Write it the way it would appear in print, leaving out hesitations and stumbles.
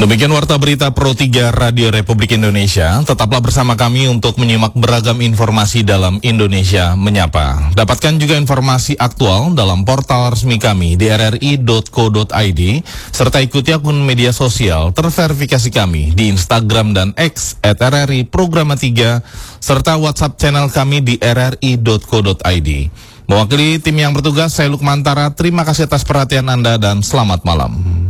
Demikian Warta Berita Pro 3 Radio Republik Indonesia. Tetaplah bersama kami untuk menyimak beragam informasi dalam Indonesia Menyapa. Dapatkan juga informasi aktual dalam portal resmi kami di rri.co.id, serta ikuti akun media sosial terverifikasi kami di Instagram dan X @RRI Programa 3, serta WhatsApp channel kami di rri.co.id. Mewakili tim yang bertugas, saya Lukmantara. Terima kasih atas perhatian Anda dan selamat malam.